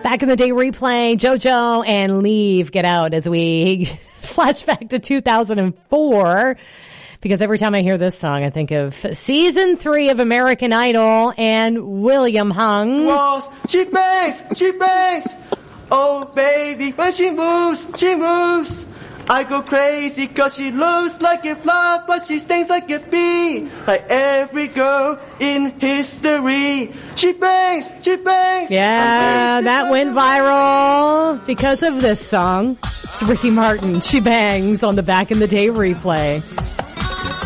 Back in the day replay, JoJo and Leave Get Out as we flash back to 2004. Because every time I hear this song, I think of season 3 of American Idol and William Hung. Walls, she bangs, she bangs. Oh baby, when she moves, she moves. I go crazy cause she looks like a flower, but she stings like a bee. Like every girl in history. She bangs, she bangs. Yeah, that went viral because of this song. It's Ricky Martin, She Bangs on the Back in the Day replay.